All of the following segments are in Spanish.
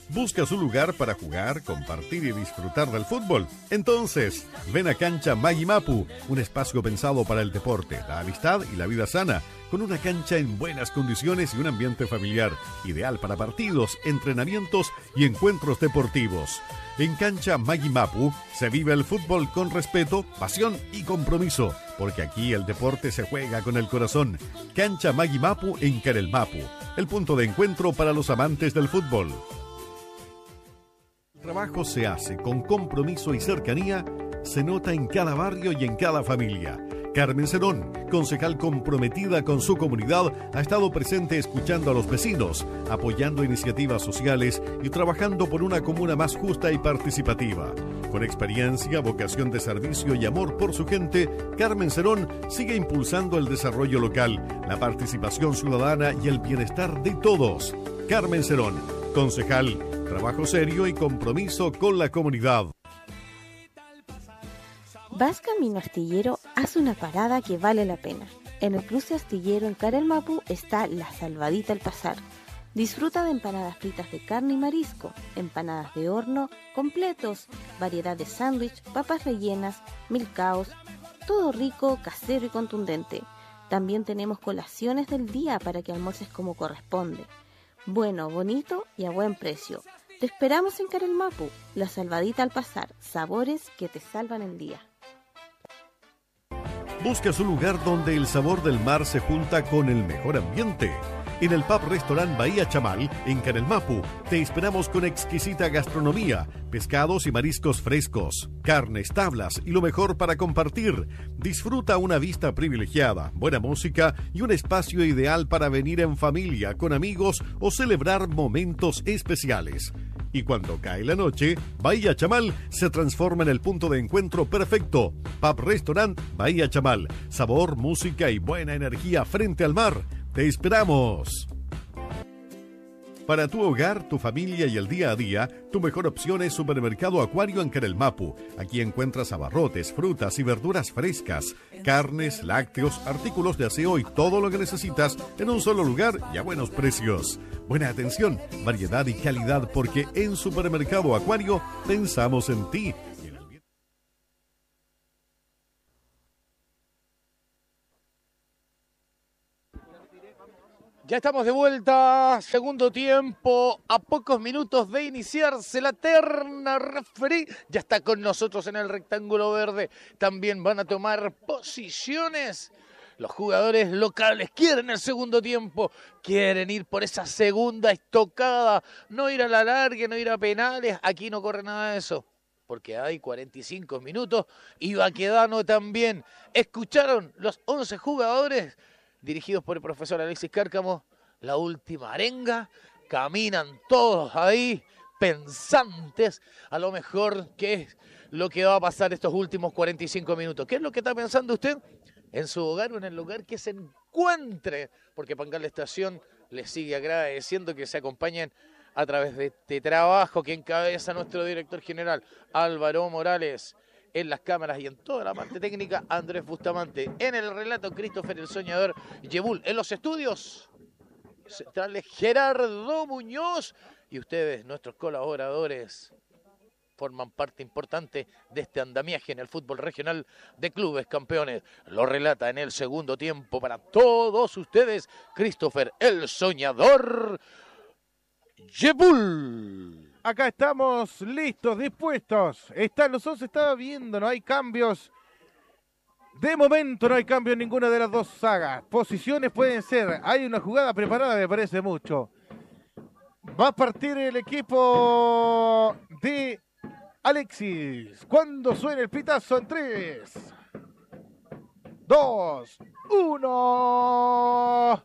¿Busca su lugar para jugar, compartir y disfrutar del fútbol? Entonces, ven a Cancha Maguimapu, un espacio pensado para el deporte, la amistad y la vida sana, con una cancha en buenas condiciones y un ambiente familiar, ideal para partidos, entrenamientos y encuentros deportivos. En Cancha Maguimapu se vive el fútbol con respeto, pasión y compromiso, porque aquí el deporte se juega con el corazón. Cancha Maguimapu en Carelmapu, el punto de encuentro para los amantes del fútbol. El trabajo se hace con compromiso y cercanía, se nota en cada barrio y en cada familia. Carmen Cerón, concejal comprometida con su comunidad, ha estado presente escuchando a los vecinos, apoyando iniciativas sociales y trabajando por una comuna más justa y participativa. Con experiencia, vocación de servicio y amor por su gente, Carmen Cerón sigue impulsando el desarrollo local, la participación ciudadana y el bienestar de todos. Carmen Cerón, concejal, trabajo serio y compromiso con la comunidad. Vas camino Astillero, haz una parada que vale la pena. En el cruce Astillero en Carelmapu está La Salvadita al Pasar. Disfruta de empanadas fritas de carne y marisco, empanadas de horno, completos, variedad de sándwich, papas rellenas, milcaos, todo rico, casero y contundente. También tenemos colaciones del día para que almuerces como corresponde. Bueno, bonito y a buen precio. Te esperamos en Carelmapu, La Salvadita al Pasar, sabores que te salvan el día. Busca su lugar donde el sabor del mar se junta con el mejor ambiente. En el Pub Restaurant Bahía Chamal, en Carelmapu, te esperamos con exquisita gastronomía, pescados y mariscos frescos, carnes, tablas y lo mejor para compartir. Disfruta una vista privilegiada, buena música y un espacio ideal para venir en familia, con amigos o celebrar momentos especiales. Y cuando cae la noche, Bahía Chamal se transforma en el punto de encuentro perfecto. Pub Restaurant Bahía Chamal. Sabor, música y buena energía frente al mar. ¡Te esperamos! Para tu hogar, tu familia y el día a día, tu mejor opción es Supermercado Acuario en Carelmapu. Aquí encuentras abarrotes, frutas y verduras frescas, carnes, lácteos, artículos de aseo y todo lo que necesitas en un solo lugar y a buenos precios. Buena atención, variedad y calidad, porque en Supermercado Acuario pensamos en ti. Ya estamos de vuelta, segundo tiempo, a pocos minutos de iniciarse la terna referí. Ya está con nosotros en el rectángulo verde. También van a tomar posiciones los jugadores locales. Quieren el segundo tiempo, quieren ir por esa segunda estocada, no ir a la larga, no ir a penales. Aquí no corre nada de eso, porque hay 45 minutos y Baquedano también. Escucharon los 11 jugadores dirigidos por el profesor Alexis Cárcamo, la última arenga, caminan todos ahí, pensantes, a lo mejor qué es lo que va a pasar estos últimos 45 minutos. ¿Qué es lo que está pensando usted? En su hogar o en el lugar que se encuentre, porque Pangal Estación les sigue agradeciendo que se acompañen a través de este trabajo que encabeza nuestro director general Álvaro Morales. En las cámaras y en toda la parte técnica, Andrés Bustamante. En el relato, Christopher el Soñador Yebul. En los estudios centrales, Gerardo Muñoz. Y ustedes, nuestros colaboradores, forman parte importante de este andamiaje en el fútbol regional de clubes campeones. Lo relata en el segundo tiempo para todos ustedes, Christopher el Soñador Yebul. Acá estamos listos, dispuestos. Están los 11, estaba viendo, no hay cambios. De momento no hay cambio en ninguna de las dos sagas. Posiciones pueden ser. Hay una jugada preparada, me parece mucho. Va a partir el equipo de Alexis. Cuando suene el pitazo en 3, 2, 1.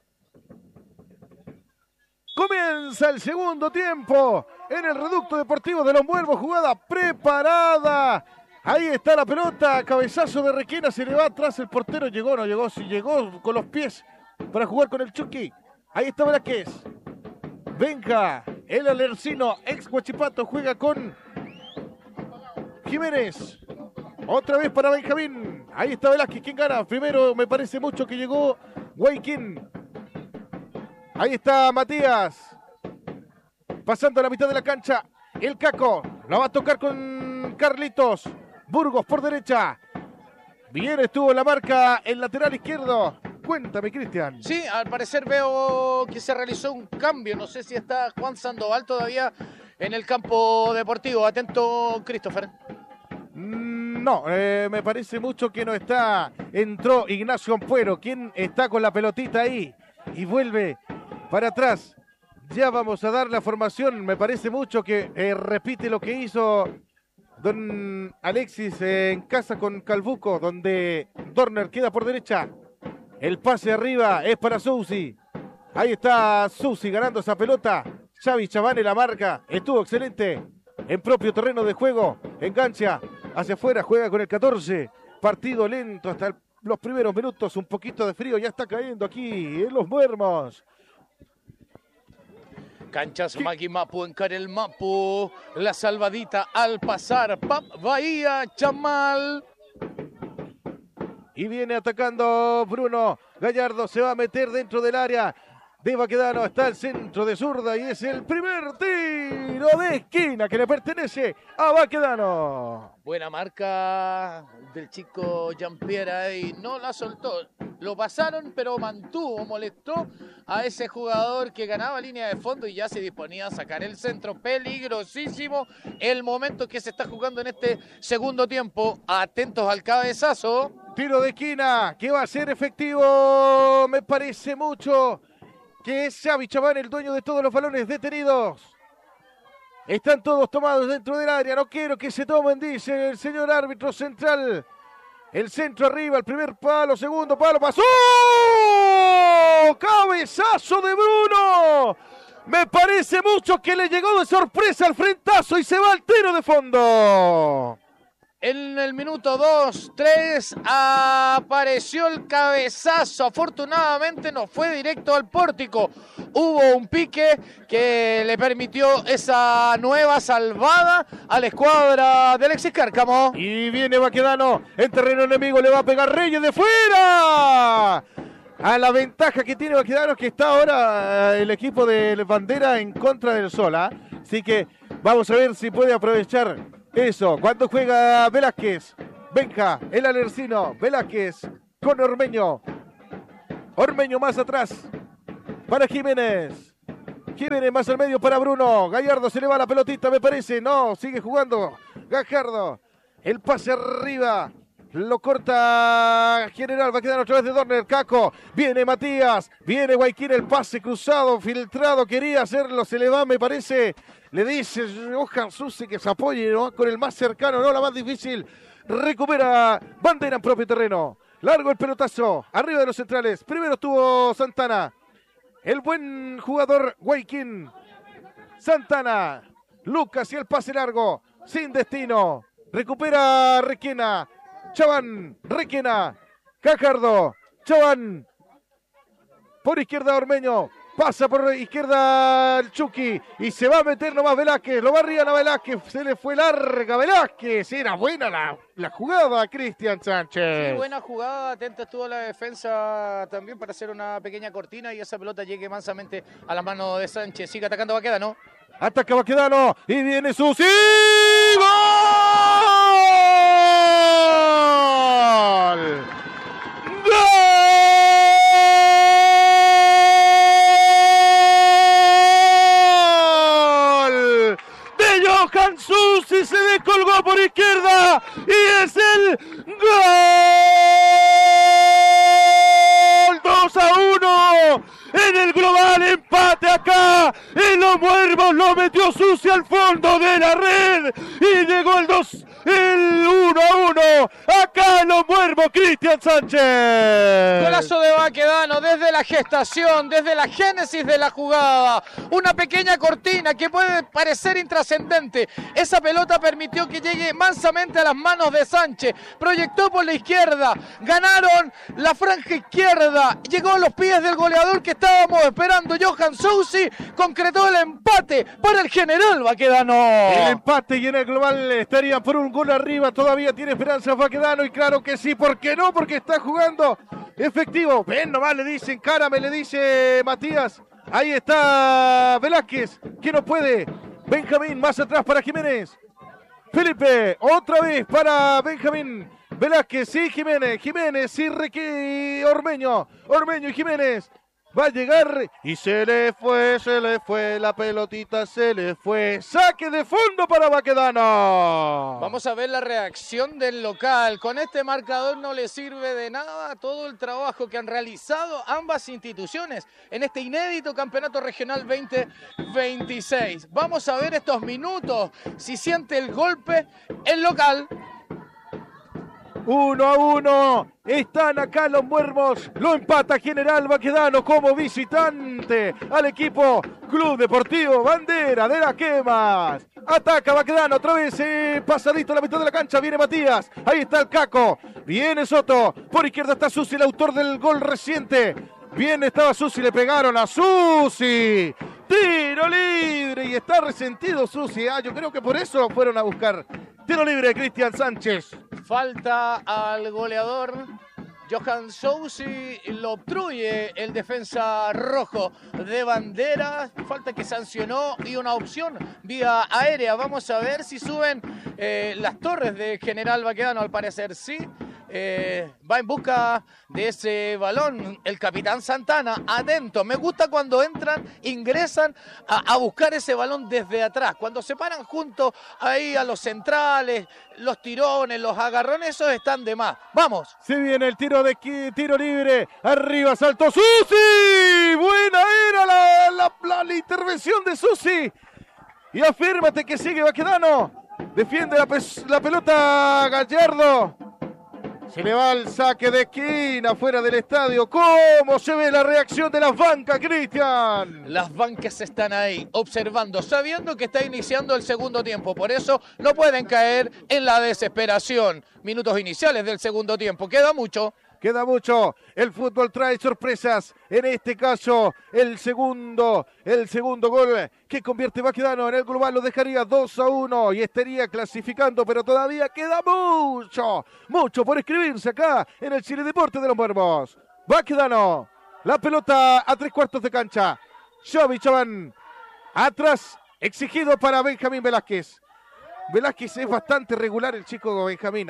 Comienza el segundo tiempo en el Reducto Deportivo de Los Muervos. Jugada preparada. Ahí está la pelota. Cabezazo de Requena. Se le va atrás el portero. Llegó, no llegó. Si llegó con los pies para jugar con el Chucky. Ahí está Velázquez. Venga. El Alercino, ex Huachipato, juega con Jiménez. Otra vez para Benjamín. Ahí está Velázquez. ¿Quién gana? Primero me parece mucho que llegó Guayquín. Ahí está Matías. Pasando a la mitad de la cancha, el Caco. La va a tocar con Carlitos. Burgos por derecha. Bien estuvo la marca el lateral izquierdo. Cuéntame, Cristian. Sí, al parecer veo que se realizó un cambio. No sé si está Juan Sandoval todavía en el campo deportivo. Atento, Christopher. No, me parece mucho que no está. Entró Ignacio Ampuero, quien está con la pelotita ahí y vuelve para atrás. Ya vamos a dar la formación. Me parece mucho que repite lo que hizo don Alexis en casa con Calbuco, donde Dorner queda por derecha. El pase arriba es para Sousi. Ahí está Sousi ganando esa pelota. Xavi Chavane la marca. Estuvo excelente en propio terreno de juego. Engancha hacia afuera, juega con el 14. Partido lento hasta los primeros minutos. Un poquito de frío ya está cayendo aquí en Los Muermos. Canchas Magui Mapu en Carel Mapu. La salvadita al pasar. Pap Bahía Chamal. Y viene atacando Bruno Gallardo. Se va a meter dentro del área de Baquedano. Está el centro de zurda y es el primer tiro de esquina que le pertenece a Baquedano. Buena marca del chico Jean-Pierre y no la soltó. Lo pasaron, pero mantuvo, molestó a ese jugador que ganaba línea de fondo y ya se disponía a sacar el centro. Peligrosísimo el momento que se está jugando en este segundo tiempo. Atentos al cabezazo. Tiro de esquina que va a ser efectivo. Me parece mucho que es Xavi Chaván el dueño de todos los balones detenidos. Están todos tomados dentro del área. No quiero que se tomen, dice el señor árbitro central. El centro arriba, el primer palo, segundo palo, pasó. ¡Cabezazo de Bruno! Me parece mucho que le llegó de sorpresa al frentazo y se va al tiro de fondo. En el minuto 2-3 apareció el cabezazo. Afortunadamente no fue directo al pórtico. Hubo un pique que le permitió esa nueva salvada a la escuadra de Alexis Cárcamo. Y viene Baquedano en terreno enemigo. Le va a pegar Reyes de fuera. A la ventaja que tiene Baquedano es que está ahora el equipo de Bandera en contra del Sola. Así que vamos a ver si puede aprovechar eso. Cuando juega Velázquez, Benja, el Alercino, Velázquez con Ormeño. Ormeño más atrás para Jiménez. Jiménez más al medio para Bruno. Gallardo se le va la pelotita, me parece. No, sigue jugando Gajardo. El pase arriba. Lo corta General, va a quedar otra vez de Dorner, Caco, viene Matías, viene Guayquín, el pase cruzado, filtrado, quería hacerlo, se le va, me parece, le dice Johan Susi que se apoye, ¿no? Con el más cercano, no la más difícil, recupera Bandera en propio terreno, largo el pelotazo, arriba de los centrales, primero estuvo Santana, el buen jugador Guayquín, Santana, Lucas y el pase largo, sin destino, recupera Requena, Chaván, Requena, Gajardo, Chaván, por izquierda Ormeño, pasa por izquierda el Chucky y se va a meter nomás Velázquez, lo barrían a Velázquez, se le fue larga Velázquez, era buena la jugada Cristian Sánchez. Sí, buena jugada, atenta estuvo la defensa también para hacer una pequeña cortina y esa pelota llegue mansamente a la mano de Sánchez, sigue atacando Baquedano. Ataca Baquedano y viene Susi, ¡gol! ¡Gol! De Johan Susi, se descolgó por izquierda y es el gol 2-1 en el global, empate acá en Los Muermos, lo metió Susi al fondo de la red y llegó el 1-1 acá en Los Muermos, Cristian Sánchez. Golazo de Baquedano desde la gestación, desde la génesis de la jugada, una pequeña cortina que puede parecer intrascendente, esa pelota permitió que llegue mansamente a las manos de Sánchez, proyectó por la izquierda, ganaron la franja izquierda, llegó a los pies del goleador que estábamos esperando, Johan Sousi, concretó el empate para el General Baquedano. El empate y en el global estaría por un gol arriba, todavía tiene esperanza Baquedano y claro que sí, ¿por qué no? Porque está jugando efectivo. Ven nomás, le dicen, Cárame, le dice Matías Ahí está Velázquez, que no puede. Benjamín más atrás para Jiménez. Felipe, otra vez para Benjamín. Velázquez y Jiménez. Jiménez y Ormeño. Ormeño y Jiménez. Va a llegar y se le fue, la pelotita se le fue. Saque de fondo para Baquedano. Vamos a ver la reacción del local. Con este marcador no le sirve de nada todo el trabajo que han realizado ambas instituciones en este inédito Campeonato Regional 2026. Vamos a ver estos minutos, si siente el golpe el local. 1-1, están acá los Muermos, lo empata General Baquedano como visitante al equipo Club Deportivo Bandera de las Quemas. Ataca Baquedano, otra vez pasadito a la mitad de la cancha, viene Matías, ahí está el Caco, viene Soto, por izquierda está Susi, el autor del gol reciente. Bien estaba Susi, le pegaron a Susi. Tiro libre y está resentido Susi. Yo creo que por eso fueron a buscar. Tiro libre de Cristian Sánchez. Falta al goleador Johan Sousi, lo obstruye el defensa rojo de Bandera. Falta que sancionó y una opción vía aérea. Vamos a ver si suben las torres de General Baquedano. Al parecer sí. Va en busca de ese balón el capitán Santana, atento, me gusta cuando entran, ingresan a buscar ese balón desde atrás, cuando se paran junto ahí a los centrales, los tirones, los agarrones, esos están de más. Vamos. Se viene el tiro libre, arriba saltó Susi, buena era la intervención de Susi, y afírmate que sigue Baquedano, defiende la pelota Gallardo. Se le va el saque de esquina fuera del estadio. ¿Cómo se ve la reacción de las bancas, Cristian? Las bancas están ahí, observando, sabiendo que está iniciando el segundo tiempo. Por eso no pueden caer en la desesperación. Minutos iniciales del segundo tiempo. Queda mucho. Queda mucho, el fútbol trae sorpresas, en este caso el segundo gol que convierte Baquedano en el global lo dejaría 2-1 y estaría clasificando, pero todavía queda mucho por escribirse acá en el Chile Deporte de los Muermos. Baquedano, la pelota a 3/4 de cancha, Xavi Chaván, atrás, exigido para Benjamín Velázquez. Velázquez es bastante regular el chico Benjamín,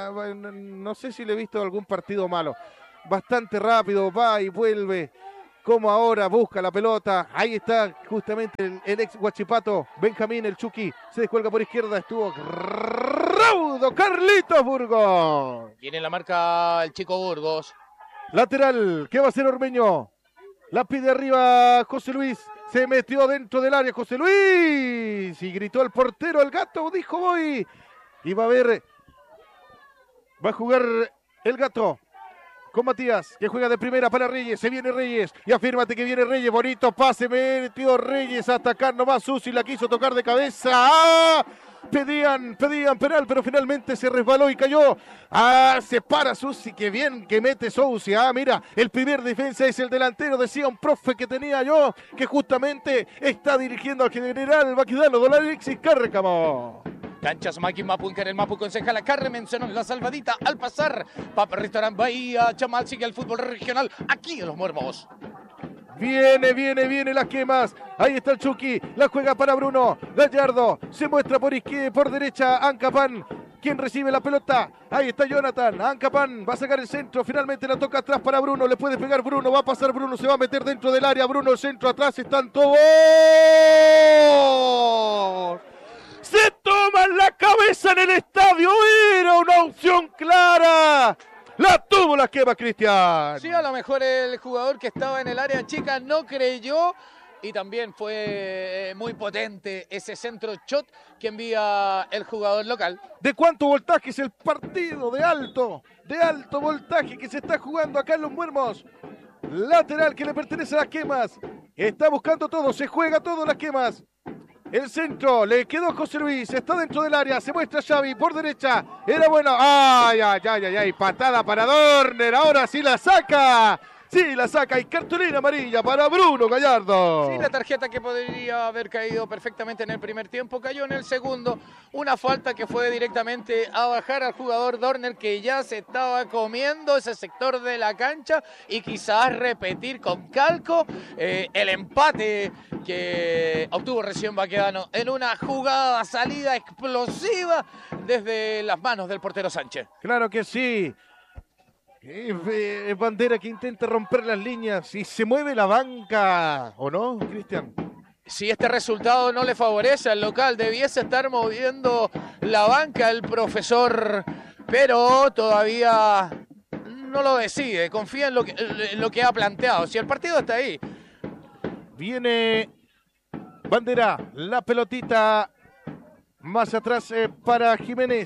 no sé si le he visto algún partido malo, bastante rápido, va y vuelve, como ahora busca la pelota, ahí está justamente el ex Huachipato, Benjamín, el Chucky, se descuelga por izquierda, estuvo raudo Carlitos Burgos. Tiene la marca el chico Burgos. Lateral, ¿qué va a hacer Ormeño? La pide arriba José Luis. Se metió dentro del área José Luis y gritó el portero, el Gato, dijo voy. Y va a jugar el Gato con Matías, que juega de primera para Reyes. Se viene Reyes y afírmate que viene Reyes. Bonito pase, metió Reyes a atacar nomás. Susi la quiso tocar de cabeza. ¡Ah! Pedían penal, pero finalmente se resbaló y cayó. Se para Susi, que bien que mete Susi. Mira, el primer defensa es el delantero, decía un profe que tenía yo, que justamente está dirigiendo al General Baquedano, don Alexis Cárrecamo. Canchas Maki Mapu en el Mapu Concejala Carre mencionó la salvadita al pasar. Papa Restaurant Bahía Chamal sigue el fútbol regional aquí en Los Muermos. Viene las Quemas. Ahí está el Chucky. La juega para Bruno. Gallardo se muestra por derecha. Ancapan. ¿Quién recibe la pelota? Ahí está Jonathan. Ancapan va a sacar el centro. Finalmente la toca atrás para Bruno. Le puede pegar Bruno. Va a pasar Bruno. Se va a meter dentro del área. Bruno, el centro atrás. Están todos. Se toman la cabeza en el estadio. Era una opción clara. La tuvo las Quemas, Cristian. Sí, a lo mejor el jugador que estaba en el área chica no creyó y también fue muy potente ese centro shot que envía el jugador local. ¿De cuánto voltaje es el partido? De alto voltaje que se está jugando acá en Los Muermos. Lateral que le pertenece a las Quemas. Está buscando todo, se juega todo las Quemas. El centro, le quedó José Luis, está dentro del área, se muestra Xavi por derecha, era bueno, ay, patada para Dorner, ahora sí la saca, Sí, la saca y cartulina amarilla para Bruno Gallardo. Sí, la tarjeta que podría haber caído perfectamente en el primer tiempo cayó en el segundo. Una falta que fue directamente a bajar al jugador Dorner, que ya se estaba comiendo ese sector de la cancha, y quizás repetir con calco el empate que obtuvo recién Baquedano en una jugada salida explosiva desde las manos del portero Sánchez. Claro que sí. Bandera que intenta romper las líneas y se mueve la banca, ¿o no, Cristian? Si este resultado no le favorece al local, debiese estar moviendo la banca el profesor, pero todavía no lo decide. Confía en lo que ha planteado. Si el partido está ahí. Viene Bandera, la pelotita más atrás para Jiménez.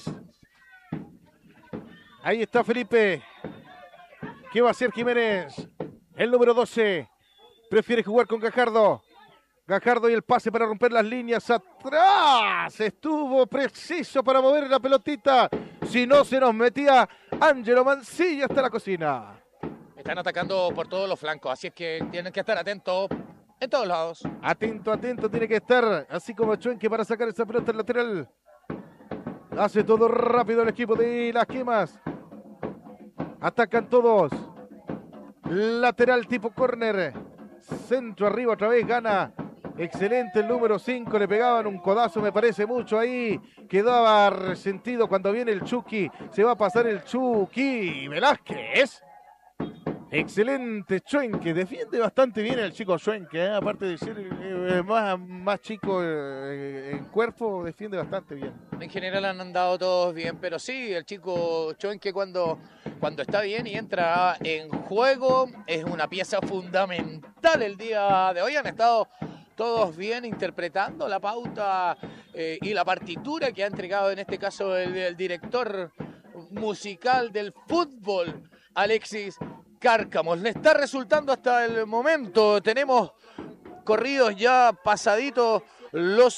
Ahí está Felipe. ¿Qué va a hacer Jiménez? El número 12. Prefiere jugar con Gajardo. Gajardo y el pase para romper las líneas atrás. Estuvo preciso para mover la pelotita. Si no, se nos metía Ángelo Mancilla hasta la cocina. Están atacando por todos los flancos, así es que tienen que estar atentos en todos lados. Atento, atento tiene que estar. Así como Chuenque para sacar esa pelota al lateral. Hace todo rápido el equipo de Las Quemas. Atacan todos. Lateral tipo córner. Centro arriba otra vez, gana. Excelente el número 5. Le pegaban un codazo, me parece mucho ahí. Quedaba resentido cuando viene el Chucky. Se va a pasar el Chucky Velázquez. Excelente Chuenque. Defiende bastante bien el chico Chuenque. Aparte de ser más chico en cuerpo, defiende bastante bien. En general han andado todos bien, pero sí, el chico Chuenque cuando está bien y entra en juego es una pieza fundamental el día de hoy. Han estado todos bien interpretando la pauta y la partitura que ha entregado en este caso el director musical del fútbol, Alexis Cárcamos. Le está resultando hasta el momento. Tenemos corridos ya pasaditos los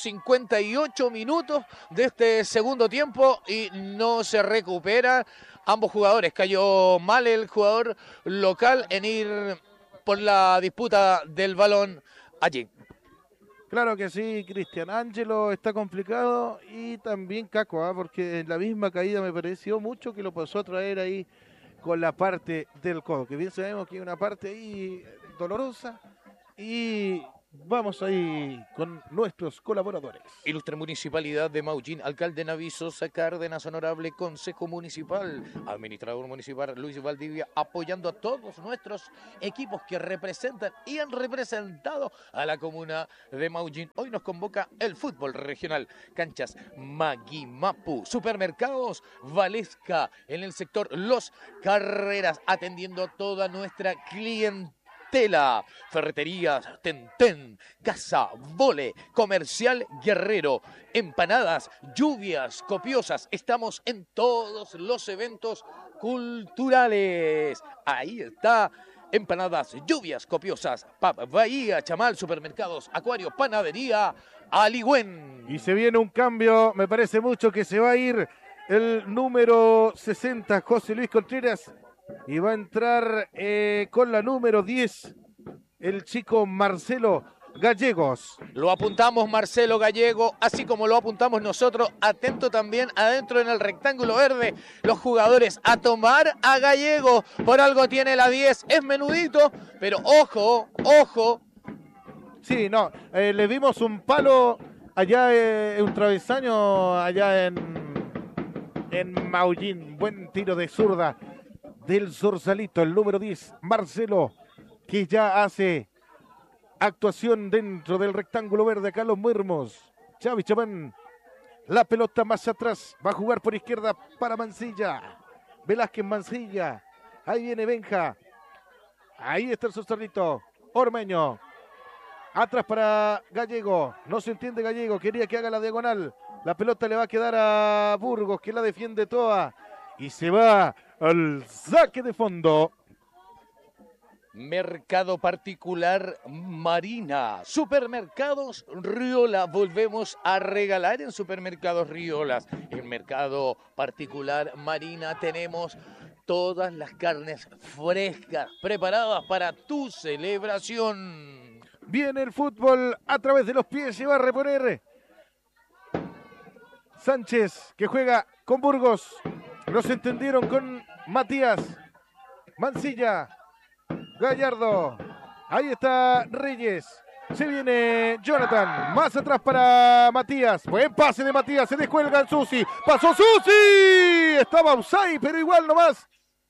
58 minutos de este segundo tiempo y no se recupera ambos jugadores. Cayó mal el jugador local en ir por la disputa del balón allí. Claro que sí, Cristian. Ángelo está complicado y también Caco, porque en la misma caída me pareció mucho que lo pasó a traer ahí con la parte del codo, que bien sabemos que hay una parte ahí dolorosa. Y vamos ahí con nuestros colaboradores. Ilustre Municipalidad de Maullín, alcalde Naví Sosa Cárdenas, honorable Consejo Municipal, administrador municipal Luis Valdivia, apoyando a todos nuestros equipos que representan y han representado a la comuna de Maullín. Hoy nos convoca el fútbol regional, canchas Maguimapu, supermercados Valesca, en el sector Los Carreras, atendiendo a toda nuestra clientela. Ferreterías Tentén, Casa Vole, Comercial Guerrero, empanadas, lluvias copiosas. Estamos en todos los eventos culturales. Ahí está, empanadas, lluvias copiosas, Pap Bahía, Chamal, supermercados, acuarios, panadería, Aligüen. Y se viene un cambio, me parece mucho que se va a ir el número 60, José Luis Contreras. Y va a entrar con la número 10, el chico Marcelo Gallegos. Lo apuntamos Marcelo Gallego, así como lo apuntamos nosotros. Atento también adentro en el rectángulo verde, los jugadores a tomar a Gallego. Por algo tiene la 10, es menudito, pero ojo, ojo. Sí, no, le vimos un palo allá, un travesaño allá en Maullín. Buen tiro de zurda del Zorsalito, el número 10, Marcelo, que ya hace actuación dentro del rectángulo verde. Acá los Muermos, Xavi Chamán, la pelota más atrás, va a jugar por izquierda para Mancilla, Velázquez Mancilla, ahí viene Benja, ahí está el Zorsalito, Ormeño, atrás para Gallego, no se entiende Gallego, quería que haga la diagonal, la pelota le va a quedar a Burgos, que la defiende toda, y se va al saque de fondo. Mercado particular Marina, supermercados Riola, volvemos a regalar en supermercados Riolas. En mercado particular Marina tenemos todas las carnes frescas preparadas para tu celebración. Viene el fútbol a través de los pies y va a reponer Sánchez, que juega con Burgos. Los entendieron con Matías, Mancilla, Gallardo. Ahí está Reyes. Se viene Jonathan, más atrás para Matías. Buen pase de Matías, se descuelga Susi. Pasó Susi. Estaba Usai, pero igual nomás.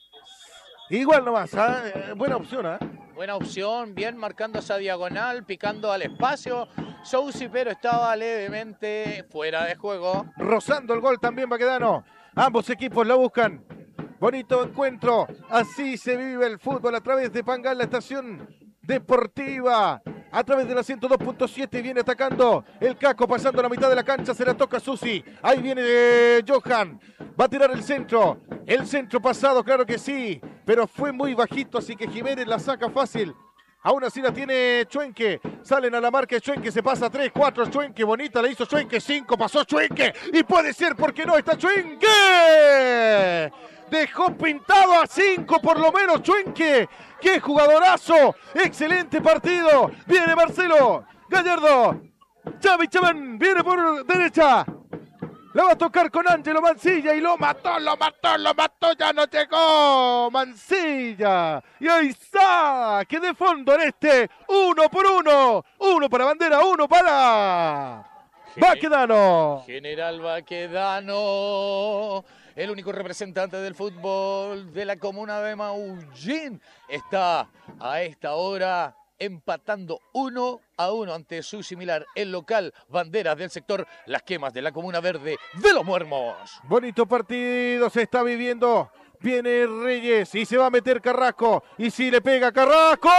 Buena opción, ¿eh? Buena opción, bien marcando esa diagonal, picando al espacio. Susi, pero estaba levemente fuera de juego. Rozando el gol también Baquedano. Ambos equipos la buscan. Bonito encuentro. Así se vive el fútbol a través de Pangal, la estación deportiva. A través de la 102.7 viene atacando el Caco, pasando la mitad de la cancha, se la toca Susi. Ahí viene Johan, va a tirar el centro pasado, claro que sí, pero fue muy bajito, así que Jiménez la saca fácil. Aún así la tiene Chuenque, salen a la marca, Chuenque se pasa 3, 4, Chuenque, bonita, la hizo Chuenque, 5, pasó Chuenque, y puede ser, porque no, está Chuenque. Dejó pintado a 5 por lo menos Chuenque. ¡Qué jugadorazo! ¡Excelente partido! Viene Marcelo Gallardo. Xavi Chamán viene por derecha. La va a tocar con Ángelo Mancilla y lo mató, ya no llegó Mancilla. Y ahí está, que de fondo en este, 1 por 1. 1 para Bandera, 1 para Baquedano. General Baquedano, el único representante del fútbol de la comuna de Maullín, está a esta hora empatando 1-1 ante su similar, el local Banderas del sector Las Quemas de la Comuna Verde de Los Muermos. Bonito partido se está viviendo. Viene Reyes y se va a meter Carrasco. Y si le pega Carrasco.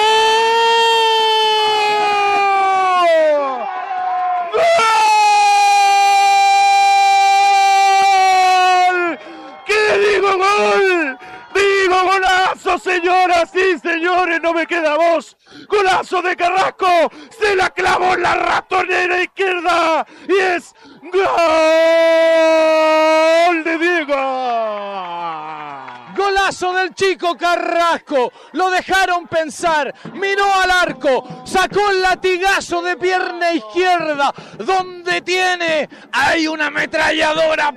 ¡Gol! ¿Qué digo gol? Digo golazo, señoras y señores, no me queda voz. Golazo de Carrasco, se la clavó en la ratonera izquierda y es gol de Diego. Golazo del chico Carrasco, lo dejaron pensar, miró al arco, sacó el latigazo de pierna izquierda, donde tiene, hay una ametralladora,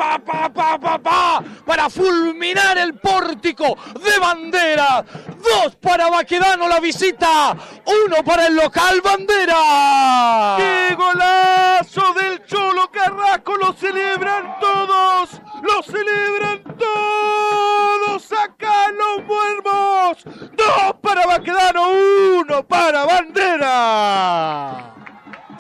para fulminar el pórtico de Bandera. 2 para Baquedano la visita, 1 para el local Bandera. ¡Qué golazo del Cholo Carrasco! ¡Lo celebran todos! ¡Lo celebran todos! ¡Acá Los Muermos! 2 para Baquedano, 1 para Bandera.